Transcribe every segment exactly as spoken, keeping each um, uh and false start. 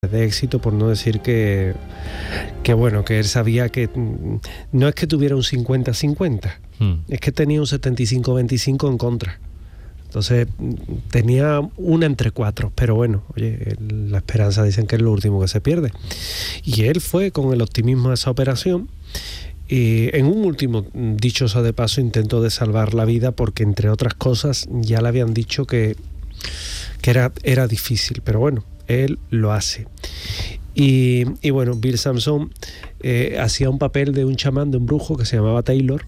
de éxito, por no decir que, que bueno, que él sabía que no es que tuviera un cincuenta cincuenta, hmm. es que tenía un setenta y cinco veinticinco en contra. Entonces tenía una entre cuatro, pero bueno, oye, la esperanza dicen que es lo último que se pierde. Y él fue con el optimismo de esa operación. Y en un último, dicho sea de paso, intento de salvar la vida porque, entre otras cosas, ya le habían dicho que, que era, era difícil, pero bueno, él lo hace. Y, y bueno, Bill Sampson eh, hacía un papel de un chamán, de un brujo que se llamaba Taylor,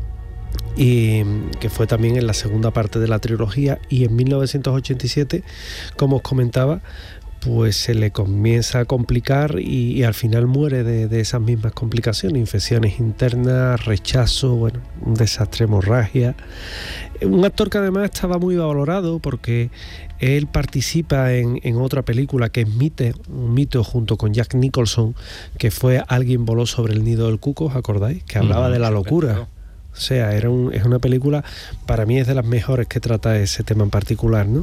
y que fue también en la segunda parte de la trilogía. Y en mil novecientos ochenta y siete, como os comentaba, pues se le comienza a complicar y, y al final muere de, de esas mismas complicaciones, infecciones internas, rechazo, bueno, un desastre, hemorragia. Un actor que además estaba muy valorado porque él participa en, en otra película que es Mite, un mito junto con Jack Nicholson, que fue Alguien voló sobre el nido del cuco, ¿os acordáis? Que hablaba mm, de la locura. O sea, era un, es una película, para mí es de las mejores que trata ese tema en particular, ¿no?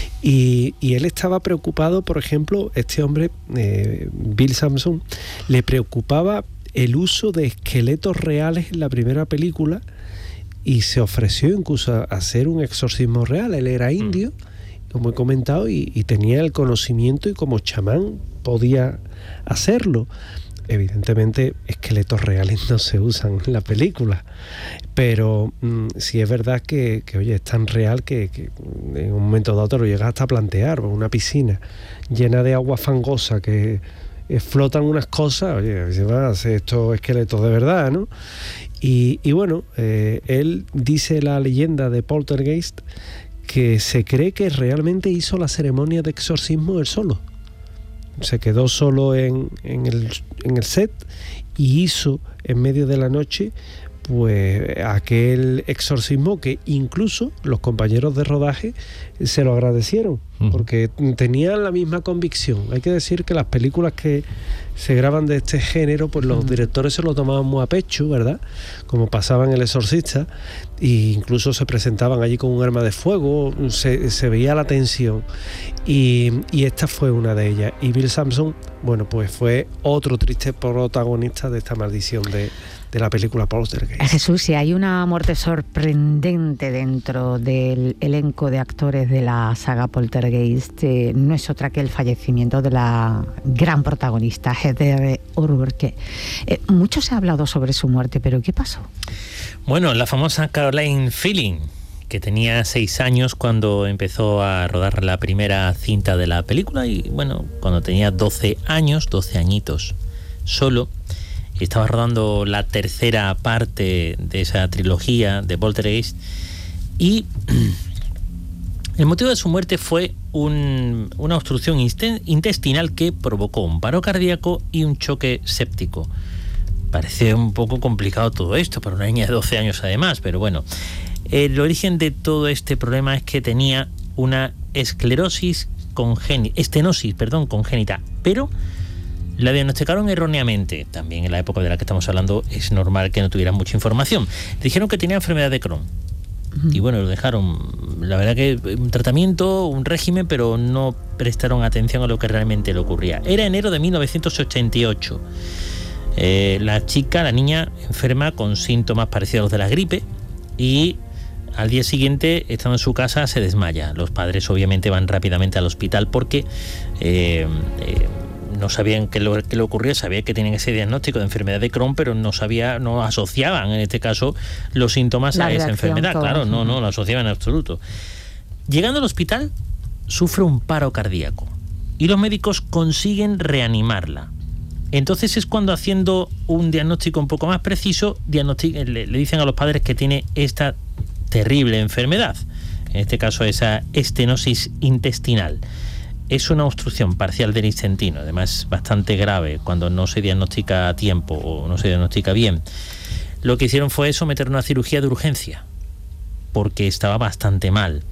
Y, y él estaba preocupado, por ejemplo, este hombre, eh, Bill Sampson, le preocupaba el uso de esqueletos reales en la primera película y se ofreció incluso a hacer un exorcismo real. Él era indio, como he comentado, y, y tenía el conocimiento y como chamán podía hacerlo. Evidentemente esqueletos reales no se usan en la película, pero mmm, sí es verdad que, que oye, es tan real que, que en un momento dado te lo llegas hasta a plantear. Una piscina llena de agua fangosa que eh, flotan unas cosas, oye, se van a hacer estos esqueletos de verdad, ¿no? Y, y bueno, eh, él dice la leyenda de Poltergeist que se cree que realmente hizo la ceremonia de exorcismo él solo. Se quedó solo en, en, el, en el set y hizo en medio de la noche pues aquel exorcismo que incluso los compañeros de rodaje se lo agradecieron, uh-huh. porque tenían la misma convicción. Hay que decir que las películas que se graban de este género, pues los uh-huh. directores se lo tomaban muy a pecho, ¿verdad? Como pasaba en El Exorcista, e incluso se presentaban allí con un arma de fuego, se, se veía la tensión, y, y esta fue una de ellas. Y Bill Sampson, bueno, pues fue otro triste protagonista de esta maldición de de la película Poltergeist. Jesús, si hay una muerte sorprendente dentro del elenco de actores de la saga Poltergeist, eh, no es otra que el fallecimiento de la gran protagonista, Heather O'Rourke. Eh, mucho se ha hablado sobre su muerte, pero ¿qué pasó? Bueno, la famosa Caroline Feeling, que tenía seis años cuando empezó a rodar la primera cinta de la película, y bueno, cuando tenía doce años, doce añitos solo, estaba rodando la tercera parte de esa trilogía de Poltergeist, y el motivo de su muerte fue un, una obstrucción intestinal que provocó un paro cardíaco y un choque séptico. Parece un poco complicado todo esto para una niña de doce años además, pero bueno, el origen de todo este problema es que tenía una esclerosis congénita, estenosis, perdón, congénita, pero la diagnosticaron erróneamente. También en la época de la que estamos hablando es normal que no tuvieran mucha información. Dijeron que tenía enfermedad de Crohn. Uh-huh. Y bueno, lo dejaron, la verdad que un tratamiento, un régimen, pero no prestaron atención a lo que realmente le ocurría. Era enero de mil novecientos ochenta y ocho. Eh, la chica, la niña, enferma con síntomas parecidos a los de la gripe, y al día siguiente, estando en su casa, se desmaya. Los padres obviamente van rápidamente al hospital porque eh, eh, no sabían qué lo, qué le ocurría, sabían que tenían ese diagnóstico de enfermedad de Crohn, pero no sabía, no asociaban en este caso los síntomas la a esa enfermedad, todo. Claro, no, no lo asociaban en absoluto. Llegando al hospital, sufre un paro cardíaco y los médicos consiguen reanimarla. Entonces es cuando, haciendo un diagnóstico un poco más preciso, le, le dicen a los padres que tiene esta terrible enfermedad, en este caso esa estenosis intestinal. Es una obstrucción parcial del intestino, además bastante grave cuando no se diagnostica a tiempo o no se diagnostica bien. Lo que hicieron fue someter una cirugía de urgencia, porque estaba bastante mal.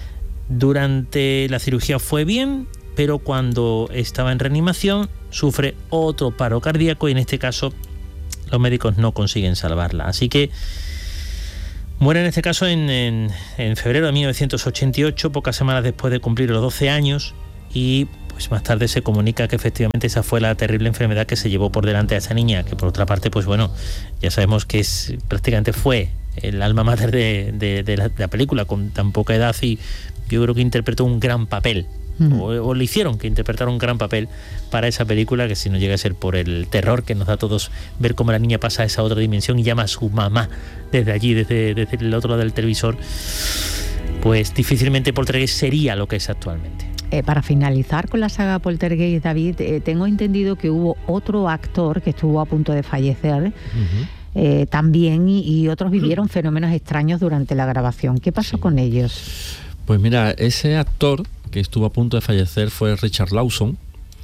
Durante la cirugía fue bien, pero cuando estaba en reanimación sufre otro paro cardíaco y en este caso los médicos no consiguen salvarla. Así que muere en este caso en, en, en febrero de mil novecientos ochenta y ocho, pocas semanas después de cumplir los doce años, y pues pues más tarde se comunica que efectivamente esa fue la terrible enfermedad que se llevó por delante a esa niña, que por otra parte, pues bueno, ya sabemos que es prácticamente fue el alma mater de, de, de, la, de la película, con tan poca edad, y yo creo que interpretó un gran papel. Mm. O, o le hicieron que interpretara un gran papel para esa película, que si no llega a ser por el terror que nos da a todos ver cómo la niña pasa a esa otra dimensión y llama a su mamá desde allí, desde, desde el otro lado del televisor, pues difícilmente Poltergeist sería lo que es actualmente. Eh, para finalizar con la saga Poltergeist, David, eh, tengo entendido que hubo otro actor que estuvo a punto de fallecer, uh-huh. eh, también, y, y otros vivieron fenómenos extraños durante la grabación. ¿Qué pasó sí. con ellos? Pues mira, ese actor que estuvo a punto de fallecer fue Richard Lawson,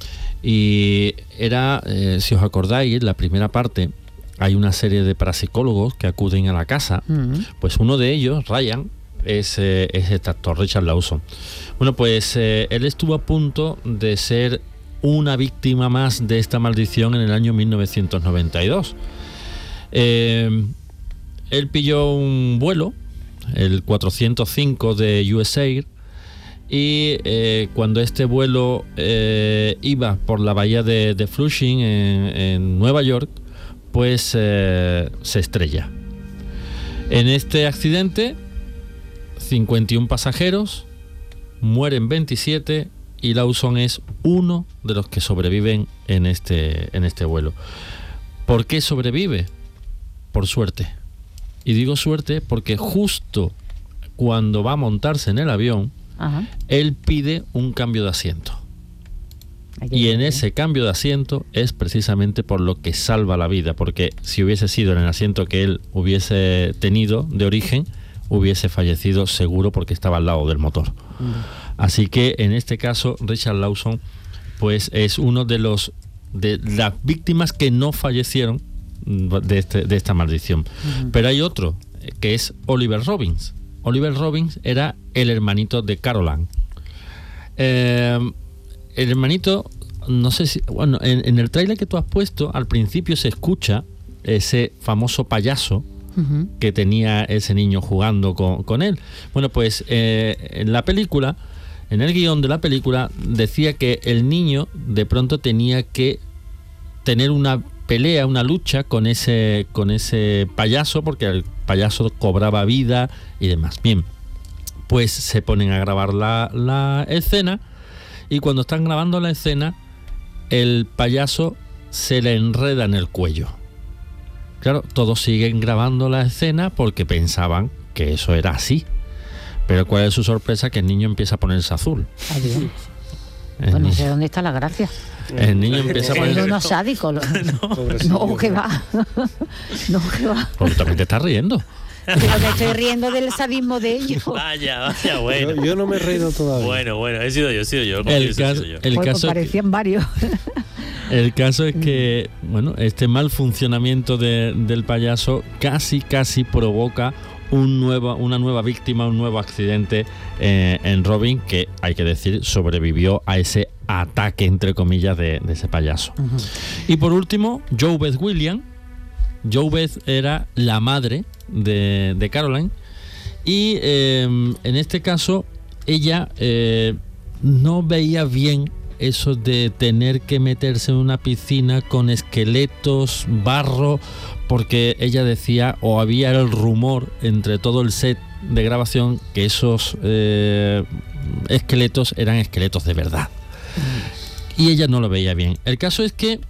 y era, eh, si os acordáis, en la primera parte hay una serie de parapsicólogos que acuden a la casa, uh-huh. pues uno de ellos, Ryan, es, eh, es este actor, Richard Lawson. Bueno, pues eh, él estuvo a punto de ser una víctima más de esta maldición en el año mil novecientos noventa y dos. Eh, él pilló un vuelo, el cuatrocientos cinco de U S Air, y eh, cuando este vuelo eh, iba por la bahía de, de Flushing en, en Nueva York, pues eh, se estrella. En este accidente, cincuenta y uno pasajeros, mueren veintisiete, y Lawson es uno de los que sobreviven en este, en este vuelo. ¿Por qué sobrevive? Por suerte. Y digo suerte porque justo cuando va a montarse en el avión, ajá, él pide un cambio de asiento. Y en ese cambio de asiento es precisamente por lo que salva la vida, porque si hubiese sido en el asiento que él hubiese tenido de origen, hubiese fallecido seguro, porque estaba al lado del motor. Uh-huh. Así que en este caso Richard Lawson pues es uno de los de las víctimas que no fallecieron de, este, de esta maldición. Uh-huh. Pero hay otro, que es Oliver Robbins. Oliver Robbins era el hermanito de Caroline. Eh, el hermanito, no sé si... Bueno, en, en el tráiler que tú has puesto, al principio se escucha ese famoso payaso uh-huh. que tenía ese niño jugando con, con él. Bueno, pues eh, en la película, en el guión de la película, decía que el niño de pronto tenía que tener una pelea, una lucha con ese, con ese payaso, porque el payaso cobraba vida y demás. Bien, pues se ponen a grabar la, la escena, y cuando están grabando la escena, el payaso se le enreda en el cuello. Claro, todos siguen grabando la escena porque pensaban que eso era así. Pero ¿cuál es su sorpresa? Que el niño empieza a ponerse azul. Adiós. Pues no sé dónde está la gracia. El niño empieza a ponerse... Es uno sádico. No, no, que va. No, que va. Porque también te estás riendo. Pero me estoy riendo del sadismo de ellos. Vaya, vaya, bueno. Yo, yo no me he reído todavía. Bueno, bueno, he sido yo, he sido yo. El caso, yo. El pues caso parecían que, varios. El caso es que, bueno, este mal funcionamiento de, del payaso casi, casi provoca un nuevo, una nueva víctima, un nuevo accidente eh, en Robin, que hay que decir sobrevivió a ese ataque, entre comillas, de, de ese payaso. Uh-huh. Y por último, Jo Beth Williams. Jo Beth era la madre de, de Caroline, y eh, en este caso ella eh, no veía bien eso de tener que meterse en una piscina con esqueletos, barro, porque ella decía, o había el rumor entre todo el set de grabación, que esos eh, esqueletos eran esqueletos de verdad. Mm. Y ella no lo veía bien. El caso es que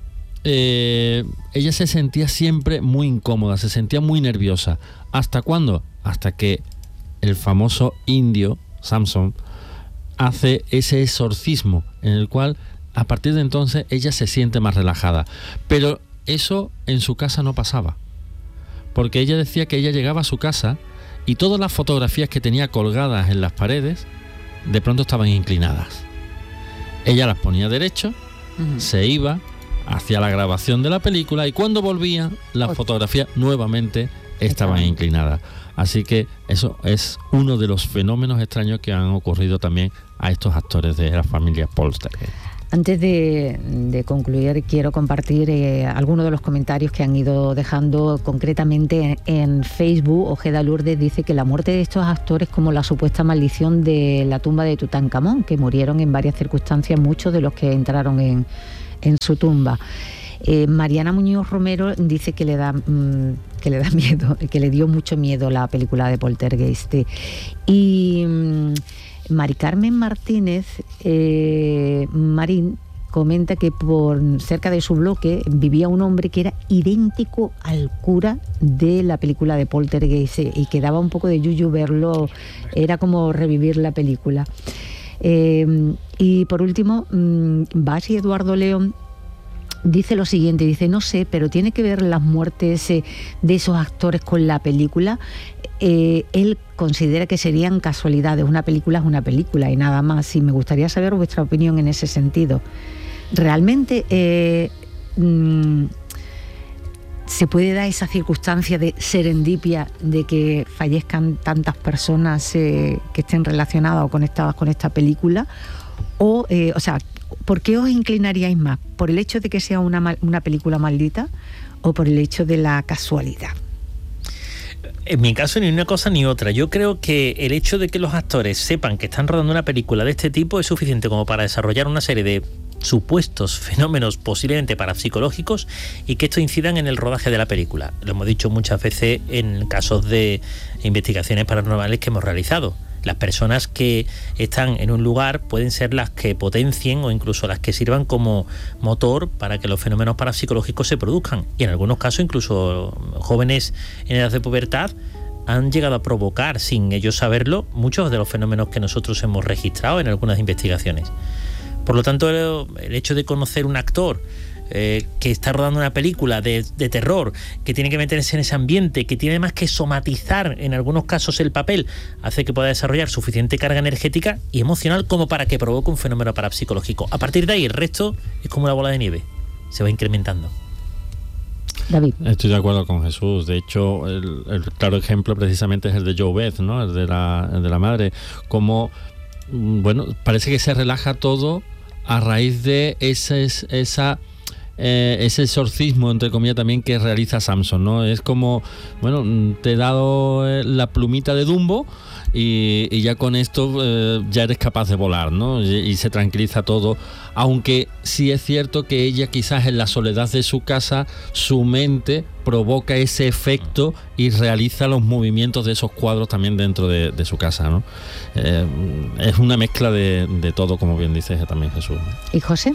eh, ella se sentía siempre muy incómoda, se sentía muy nerviosa. ¿Hasta cuándo? Hasta que el famoso indio Samson hace ese exorcismo en el cual a partir de entonces ella se siente más relajada. Pero eso en su casa no pasaba, porque ella decía que ella llegaba a su casa y todas las fotografías que tenía colgadas en las paredes de pronto estaban inclinadas. Ella las ponía derecho, uh-huh. se iba hacia la grabación de la película, y cuando volvía las fotografías nuevamente estaban inclinadas. Así que eso es uno de los fenómenos extraños que han ocurrido también a estos actores de la familia Poltergeist. Antes de, de concluir, quiero compartir eh, algunos de los comentarios que han ido dejando concretamente en, en Facebook. Ojeda Lourdes dice que la muerte de estos actores es como la supuesta maldición de la tumba de Tutankamón, que murieron en varias circunstancias, muchos de los que entraron en, en su tumba. Eh, Mariana Muñoz Romero dice que le da mmm, que le da miedo, que le dio mucho miedo la película de Poltergeist. Y mmm, Mari Carmen Martínez eh, Marín comenta que por cerca de su bloque vivía un hombre que era idéntico al cura de la película de Poltergeist y que daba un poco de yuyu verlo, era como revivir la película. Eh, y por último, mmm, Basi Eduardo León dice lo siguiente, dice, no sé, pero tiene que ver las muertes eh, de esos actores con la película. Eh, él considera que serían casualidades, una película es una película y nada más, y me gustaría saber vuestra opinión en ese sentido. ¿Realmente eh, mmm, se puede dar esa circunstancia de serendipia de que fallezcan tantas personas eh, que estén relacionadas o conectadas con esta película? O, eh, o sea, ¿por qué os inclinaríais más? ¿Por el hecho de que sea una, mal, una película maldita o por el hecho de la casualidad? En mi caso, ni una cosa ni otra. Yo creo que el hecho de que los actores sepan que están rodando una película de este tipo es suficiente como para desarrollar una serie de supuestos fenómenos posiblemente parapsicológicos y que esto incidan en el rodaje de la película. Lo hemos dicho muchas veces en casos de investigaciones paranormales que hemos realizado. Las personas que están en un lugar pueden ser las que potencien o incluso las que sirvan como motor para que los fenómenos parapsicológicos se produzcan. Y en algunos casos incluso jóvenes en edad de pubertad han llegado a provocar, sin ellos saberlo, muchos de los fenómenos que nosotros hemos registrado en algunas investigaciones. Por lo tanto, el hecho de conocer un actor Eh, que está rodando una película de, de terror, que tiene que meterse en ese ambiente, que tiene más que somatizar en algunos casos el papel, hace que pueda desarrollar suficiente carga energética y emocional como para que provoque un fenómeno parapsicológico. A partir de ahí el resto es como una bola de nieve, se va incrementando. David. Estoy de acuerdo con Jesús. De hecho, el, el claro ejemplo precisamente es el de Joe Beth, ¿no? El de la, el de la madre. Como, bueno, parece que se relaja todo a raíz de esa, esa Eh, ese exorcismo, entre comillas, también que realiza Samson, ¿no? Es como, bueno, te he dado eh, la plumita de Dumbo y, y ya con esto eh, ya eres capaz de volar, ¿no? Y, y se tranquiliza todo, aunque sí es cierto que ella quizás en la soledad de su casa, su mente provoca ese efecto y realiza los movimientos de esos cuadros también dentro de, de su casa, ¿no? Eh, es una mezcla de, de todo, como bien dice también Jesús. ¿Y José?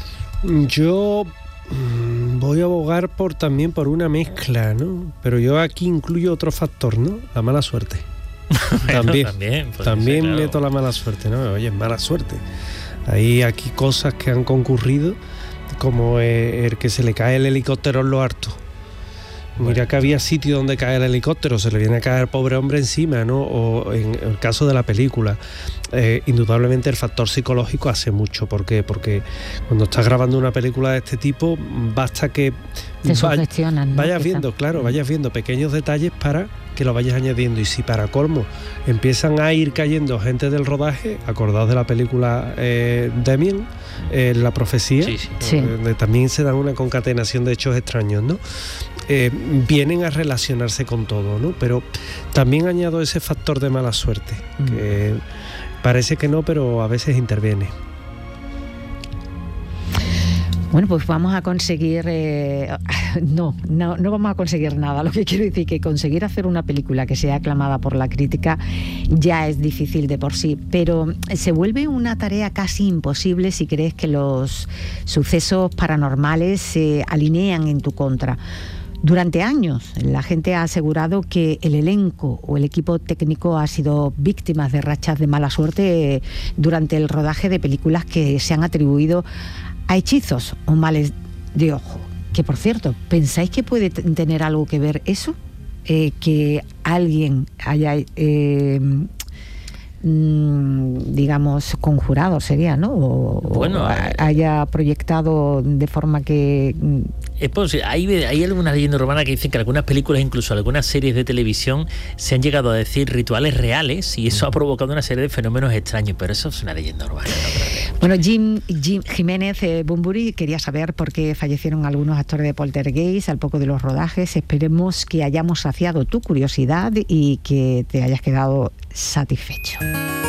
Yo voy a abogar por también por una mezcla, ¿no? Pero yo aquí incluyo otro factor, ¿no? La mala suerte. Bueno, también también, también ser, claro. meto la mala suerte, ¿no? Oye, es mala suerte. Hay aquí cosas que han concurrido, como el que se le cae el helicóptero en lo harto. Mira bueno, que había sitio donde cae el helicóptero, se le viene a caer al pobre hombre encima, ¿no? O en el caso de la película, eh, indudablemente el factor psicológico hace mucho. ¿Por qué? Porque cuando estás grabando una película de este tipo, basta que te sugestionan, ¿no? vayas viendo, claro, vayas viendo pequeños detalles para que lo vayas añadiendo. Y si para colmo empiezan a ir cayendo gente del rodaje, acordaos de la película eh, Damien, eh, La Profecía, sí, sí. Sí. donde también se dan una concatenación de hechos extraños, ¿no? Eh, vienen a relacionarse con todo, ¿no? Pero también añado ese factor de mala suerte, mm. que parece que no, pero a veces interviene. Bueno, pues vamos a conseguir... Eh, no, no, no vamos a conseguir nada. Lo que quiero decir es que conseguir hacer una película que sea aclamada por la crítica ya es difícil de por sí, pero se vuelve una tarea casi imposible si crees que los sucesos paranormales se alinean en tu contra. Durante años, la gente ha asegurado que el elenco o el equipo técnico ha sido víctimas de rachas de mala suerte durante el rodaje de películas que se han atribuido a hechizos o males de ojo. Que, por cierto, ¿pensáis que puede t- tener algo que ver eso? Eh, que alguien haya, eh, mmm, digamos, conjurado sería, ¿no? O, bueno, o haya proyectado de forma que... Es posible. Hay, hay algunas leyendas urbanas que dicen que algunas películas, incluso algunas series de televisión, se han llegado a decir rituales reales y eso ha provocado una serie de fenómenos extraños, pero eso es una leyenda urbana, ¿no? Bueno, Jim, Jim Jiménez eh, Bumburi quería saber por qué fallecieron algunos actores de Poltergeist al poco de los rodajes. Esperemos que hayamos saciado tu curiosidad y que te hayas quedado satisfecho.